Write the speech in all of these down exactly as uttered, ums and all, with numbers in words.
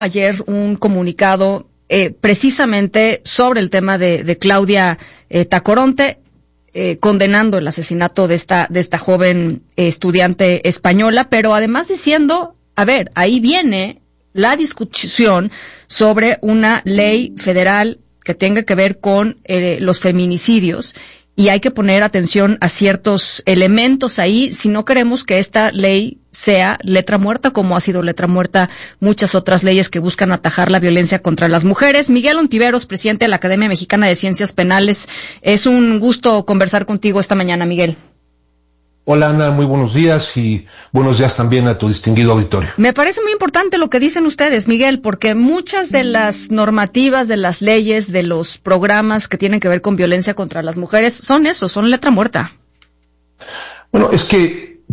Ayer un comunicado eh, precisamente sobre el tema de, de Claudia eh, Tacoronte, eh, condenando el asesinato de esta de esta joven eh, estudiante española, pero además diciendo, a ver, ahí viene la discusión sobre una ley federal que tenga que ver con eh, los feminicidios. Y hay que poner atención a ciertos elementos ahí si no queremos que esta ley sea letra muerta, como ha sido letra muerta muchas otras leyes que buscan atajar la violencia contra las mujeres. Miguel Ontiveros, presidente de la Academia Mexicana de Ciencias Penales. Es un gusto conversar contigo esta mañana, Miguel. Hola, Ana, muy buenos días y buenos días también a tu distinguido auditorio. Me parece muy importante lo que dicen ustedes, Miguel, porque muchas de las normativas, de las leyes, de los programas que tienen que ver con violencia contra las mujeres son eso, son letra muerta. Bueno, es que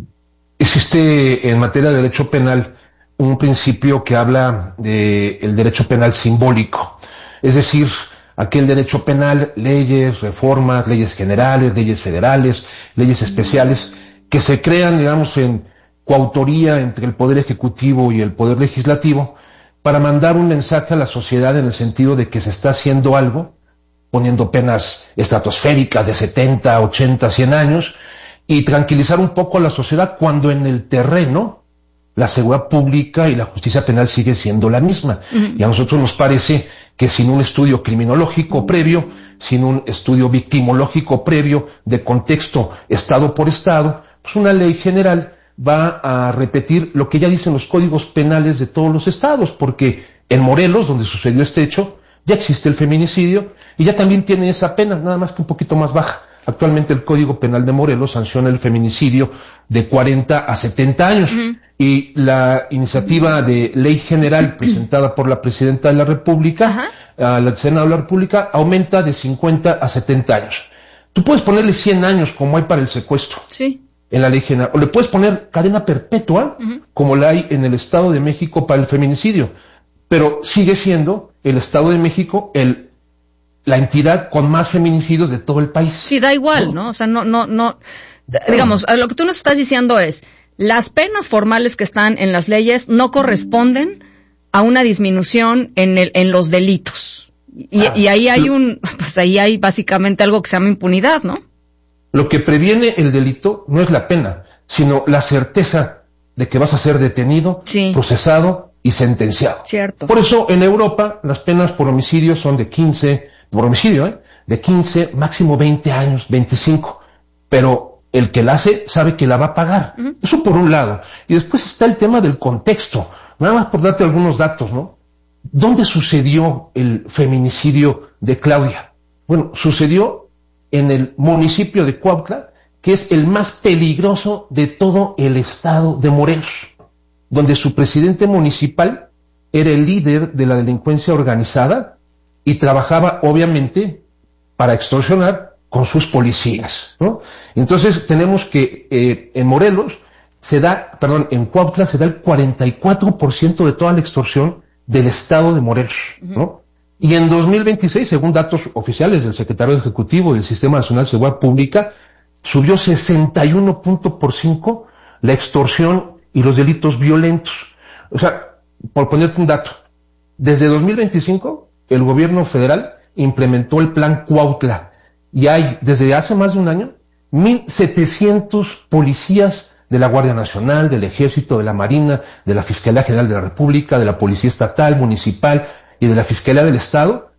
existe en materia de derecho penal un principio que habla del derecho penal simbólico, es decir, aquel derecho penal, leyes, reformas, leyes generales, leyes federales, leyes especiales, que se crean, digamos, en coautoría entre el Poder Ejecutivo y el Poder Legislativo, para mandar un mensaje a la sociedad en el sentido de que se está haciendo algo, poniendo penas estratosféricas de setenta, ochenta, cien años, y tranquilizar un poco a la sociedad cuando en el terreno la seguridad pública y la justicia penal sigue siendo la misma. Uh-huh. Y a nosotros nos parece que sin un estudio criminológico previo, sin un estudio victimológico previo de contexto estado por estado, pues una ley general va a repetir lo que ya dicen los códigos penales de todos los estados, porque en Morelos, donde sucedió este hecho, ya existe el feminicidio y ya también tiene esa pena, nada más que un poquito más baja. Actualmente el Código Penal de Morelos sanciona el feminicidio de cuarenta a setenta años. Uh-huh. Y la iniciativa de ley general presentada por la Presidenta de la República, uh-huh, al Senado de la República, aumenta de cincuenta a setenta años. Tú puedes ponerle cien años como hay para el secuestro. Sí. En la ley general. O le puedes poner cadena perpetua, uh-huh, como la hay en el Estado de México para el feminicidio. Pero sigue siendo el Estado de México el la entidad con más feminicidios de todo el país. Sí, da igual, ¿no? ¿no? O sea, no, no, no, digamos, lo que tú nos estás diciendo es, las penas formales que están en las leyes no corresponden a una disminución en el, en los delitos. Y, ah, y ahí hay un, pues ahí hay básicamente algo que se llama impunidad, ¿no? Lo que previene el delito no es la pena, sino la certeza de que vas a ser detenido, sí, procesado y sentenciado. Cierto. Por eso en Europa las penas por homicidio son de quince, por homicidio, ¿eh? de quince, máximo veinte años, veinticinco. Pero el que la hace sabe que la va a pagar. Uh-huh. Eso por un lado. Y después está el tema del contexto. Nada más por darte algunos datos, ¿no? ¿Dónde sucedió el feminicidio de Claudia? Bueno, sucedió en el municipio de Cuautla, que es el más peligroso de todo el estado de Morelos, donde su presidente municipal era el líder de la delincuencia organizada y trabajaba, obviamente, para extorsionar con sus policías, ¿no? Entonces, tenemos que eh, en Morelos se da, perdón, en Cuautla se da el cuarenta y cuatro por ciento de toda la extorsión del estado de Morelos, ¿no? Uh-huh. Y en dos mil veintiséis, según datos oficiales del Secretario Ejecutivo del Sistema Nacional de Seguridad Pública, subió sesenta y uno punto por cinco la extorsión y los delitos violentos. O sea, por ponerte un dato, desde dos mil veinticinco el gobierno federal implementó el plan Cuautla y hay, desde hace más de un año, mil setecientos policías de la Guardia Nacional, del Ejército, de la Marina, de la Fiscalía General de la República, de la Policía Estatal, Municipal y de la Fiscalía del Estado,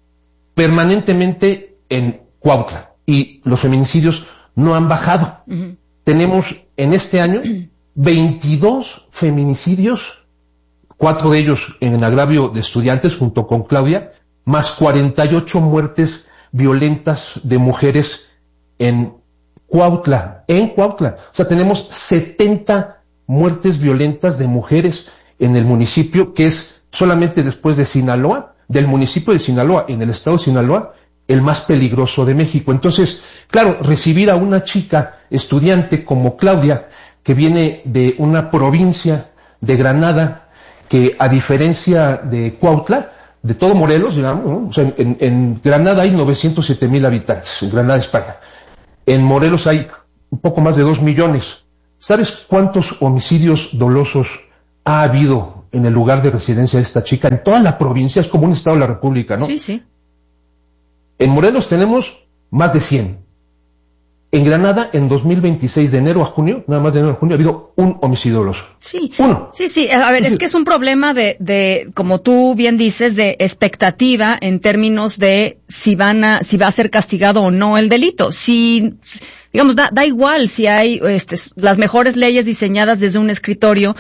permanentemente en Cuautla. Y los feminicidios no han bajado. Uh-huh. Tenemos en este año veintidós feminicidios, cuatro de ellos en agravio de estudiantes junto con Claudia, más cuarenta y ocho muertes violentas de mujeres en Cuautla, en Cuautla. O sea, tenemos setenta muertes violentas de mujeres en el municipio, que es solamente después de Sinaloa, del municipio de Sinaloa, en el estado de Sinaloa, el más peligroso de México. Entonces, claro, recibir a una chica estudiante como Claudia, que viene de una provincia de Granada, que a diferencia de Cuautla, de todo Morelos, digamos, ¿no? O sea, en, en Granada hay novecientos siete mil habitantes, en Granada, España. En Morelos hay un poco más de dos millones. ¿Sabes cuántos homicidios dolosos ha habido en el lugar de residencia de esta chica, en toda la provincia, es como un estado de la República, ¿no? Sí, sí. En Morelos tenemos más de cien. En Granada, en dos mil veintiséis, de enero a junio, nada más de enero a junio, ha habido un homicidio doloso. Sí. Uno. Sí, sí. A ver, es que es un problema de, de, como tú bien dices, de expectativa en términos de si van a, si va a ser castigado o no el delito. Si, digamos, da, da igual si hay, este, las mejores leyes diseñadas desde un escritorio,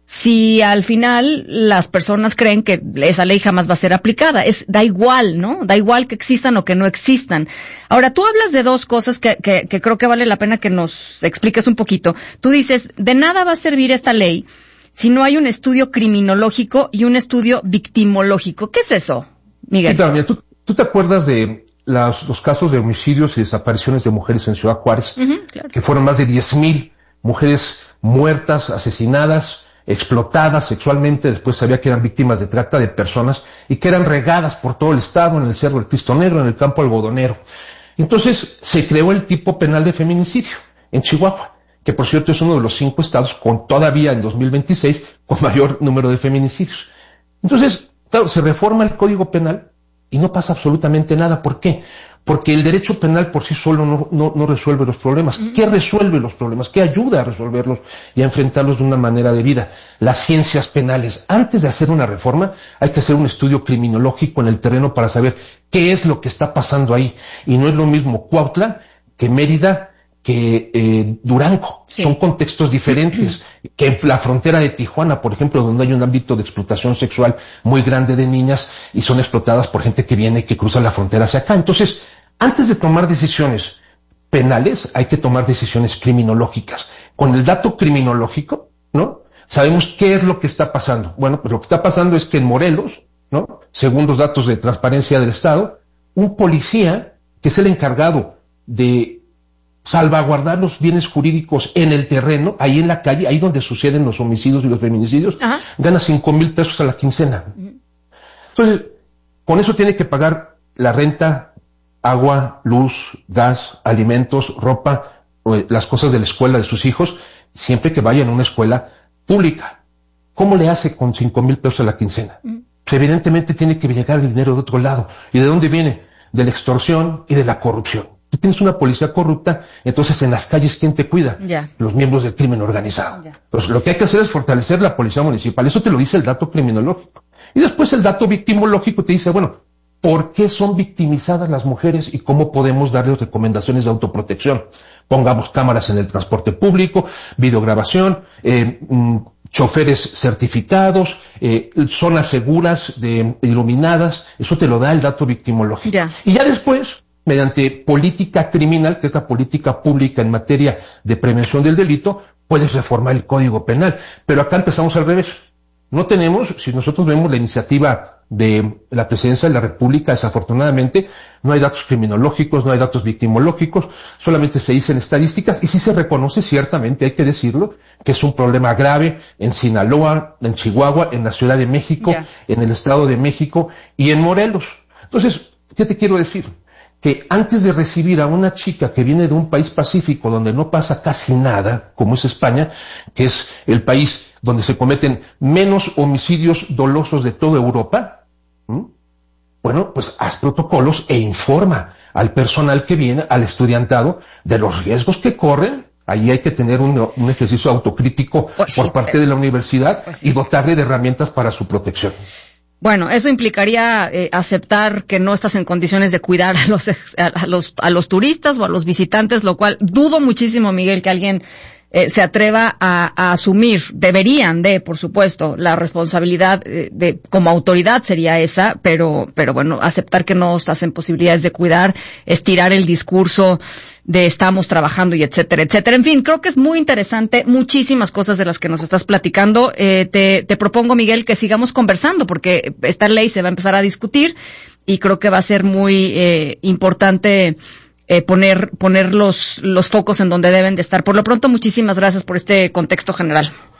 si al final las personas creen que esa ley jamás va a ser aplicada. Es, da igual, ¿no? Da igual que existan o que no existan. Ahora, tú hablas de dos cosas que, que, que creo que vale la pena que nos expliques un poquito. Tú dices, de nada va a servir esta ley si no hay un estudio criminológico y un estudio victimológico. ¿Qué es eso, Miguel? Sí, claro, mira, ¿tú, tú te acuerdas de las, los casos de homicidios y desapariciones de mujeres en Ciudad Juárez? Uh-huh, claro. Que fueron más de diez mil mujeres muertas, asesinadas, explotadas sexualmente, después sabía que eran víctimas de trata de personas y que eran regadas por todo el estado, en el Cerro del Cristo Negro, en el Campo Algodonero. Entonces se creó el tipo penal de feminicidio en Chihuahua, que por cierto es uno de los cinco estados con todavía en dos mil veintiséis con mayor número de feminicidios. Entonces, claro, se reforma el Código Penal y no pasa absolutamente nada. ¿Por qué? Porque el derecho penal por sí solo no, no, no resuelve los problemas. Uh-huh. ¿Qué resuelve los problemas? ¿Qué ayuda a resolverlos y a enfrentarlos de una manera debida? Las ciencias penales. Antes de hacer una reforma, hay que hacer un estudio criminológico en el terreno para saber qué es lo que está pasando ahí. Y no es lo mismo Cuautla que Mérida, que eh, Durango. Sí. Son contextos diferentes. Que la frontera de Tijuana, por ejemplo, donde hay un ámbito de explotación sexual muy grande de niñas y son explotadas por gente que viene y que cruza la frontera hacia acá. Entonces, antes de tomar decisiones penales, hay que tomar decisiones criminológicas. Con el dato criminológico, ¿no? Sabemos qué es lo que está pasando. Bueno, pues lo que está pasando es que en Morelos, ¿no? Según los datos de transparencia del Estado, un policía, que es el encargado de salvaguardar los bienes jurídicos en el terreno, ahí en la calle, ahí donde suceden los homicidios y los feminicidios, ajá, gana cinco mil pesos a la quincena. Uh-huh. Entonces, con eso tiene que pagar la renta, agua, luz, gas, alimentos, ropa, las cosas de la escuela de sus hijos, siempre que vayan a una escuela pública. ¿Cómo le hace con cinco mil pesos a la quincena? Uh-huh. Pues evidentemente tiene que llegar el dinero de otro lado. ¿Y de dónde viene? De la extorsión y de la corrupción. Si tienes una policía corrupta, entonces en las calles, ¿quién te cuida? Yeah. Los miembros del crimen organizado. Yeah. Pues lo que hay que hacer es fortalecer la policía municipal. Eso te lo dice el dato criminológico. Y después el dato victimológico te dice, bueno, ¿por qué son victimizadas las mujeres y cómo podemos darles recomendaciones de autoprotección? Pongamos cámaras en el transporte público, videograbación, eh, mm, choferes certificados, eh, zonas seguras, de, iluminadas. Eso te lo da el dato victimológico. Yeah. Y ya después, mediante política criminal, que es la política pública en materia de prevención del delito, puedes reformar el Código Penal. Pero acá empezamos al revés. No tenemos, si nosotros vemos la iniciativa de la Presidencia de la República, desafortunadamente, no hay datos criminológicos, no hay datos victimológicos, solamente se dicen estadísticas y sí se reconoce ciertamente, hay que decirlo, que es un problema grave en Sinaloa, en Chihuahua, en la Ciudad de México, yeah. en el Estado de México y en Morelos. Entonces, ¿qué te quiero decir? Que antes de recibir a una chica que viene de un país pacífico donde no pasa casi nada, como es España, que es el país donde se cometen menos homicidios dolosos de toda Europa, ¿m? bueno, pues haz protocolos e informa al personal que viene, al estudiantado, de los riesgos que corren. Ahí hay que tener un, un ejercicio autocrítico pues por sí, parte pero, de la universidad pues sí. y dotarle de herramientas para su protección. Bueno, eso implicaría eh, aceptar que no estás en condiciones de cuidar a los, a los a los turistas o a los visitantes, lo cual dudo muchísimo, Miguel, que alguien eh, se atreva a, a asumir. Deberían de, por supuesto, la responsabilidad eh, de como autoridad sería esa, pero pero bueno, aceptar que no estás en posibilidades de cuidar, estirar el discurso de estamos trabajando y etcétera, etcétera. En fin, creo que es muy interesante, muchísimas cosas de las que nos estás platicando. Eh, te, te propongo, Miguel, que sigamos conversando porque esta ley se va a empezar a discutir y creo que va a ser muy eh, importante eh, poner poner los, los focos en donde deben de estar. Por lo pronto, muchísimas gracias por este contexto general.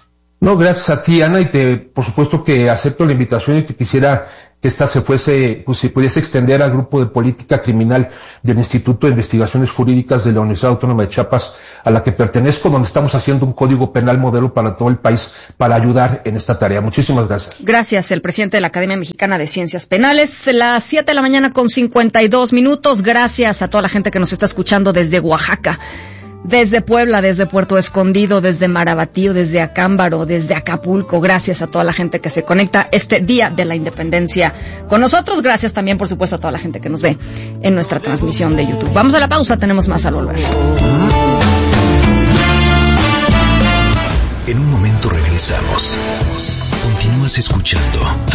No, gracias a ti, Ana, y te, por supuesto que acepto la invitación y que quisiera que esta se fuese, pues se pudiese extender al grupo de política criminal del Instituto de Investigaciones Jurídicas de la Universidad Autónoma de Chiapas, a la que pertenezco, donde estamos haciendo un código penal modelo para todo el país para ayudar en esta tarea. Muchísimas gracias. Gracias, el presidente de la Academia Mexicana de Ciencias Penales. Las siete de la mañana con cincuenta y dos minutos. Gracias a toda la gente que nos está escuchando desde Oaxaca, desde Puebla, desde Puerto Escondido, desde Marabatío, desde Acámbaro, desde Acapulco. Gracias a toda la gente que se conecta este Día de la Independencia con nosotros. Gracias también, por supuesto, a toda la gente que nos ve en nuestra transmisión de YouTube. Vamos a la pausa, tenemos más al volver. En un momento regresamos. Continúas escuchando